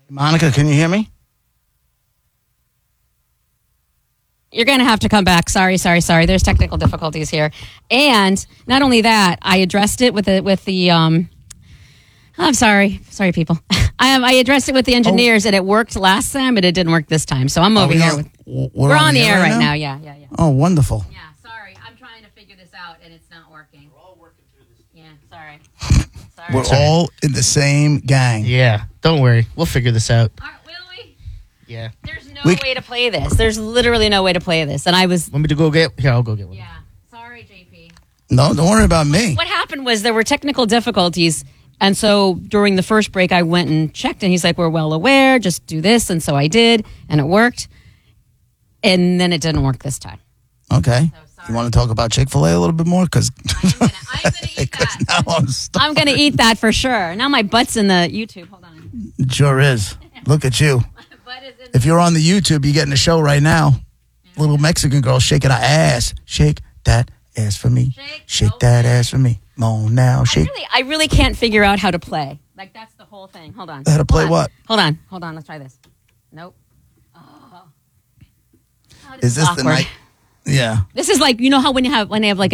Monica, can you hear me? You're going to have to come back. Sorry. There's technical difficulties here. And not only that, I addressed it with the I'm sorry, people. I addressed it with the engineers, and it worked last time, but it didn't work this time. So I'm over here. We're on the air right now. Yeah. Oh, wonderful. Yeah, sorry. I'm trying to figure this out, and it's not working. We're all working through this. Yeah, sorry. We're all in the same gang. Yeah, don't worry. We'll figure this out. Will we? Yeah. There's no way to play this. There's literally no way to play this. And I was... Want me to go get... Here, I'll go get one. Yeah. Sorry, JP. No, don't worry about me. What happened was there were technical difficulties. And so during the first break, I went and checked. And he's like, we're well aware. Just do this. And so I did. And it worked. And then it didn't work this time. Okay. You want to talk about Chick-fil-A a little bit more? Because I'm gonna eat that. I'm going to eat that for sure. Now my butt's in the YouTube. Hold on. It sure is. Look at you. If you're on the YouTube, you're getting a show right now. Little Mexican girl shaking her ass. Shake that ass for me. Shake that ass for me. Come on now. Shake. I really can't figure out how to play. Like, that's the whole thing. Hold on. How to play what? Hold on. Let's try this. Nope. Is this the night? Yeah. This is like, you know how when they have like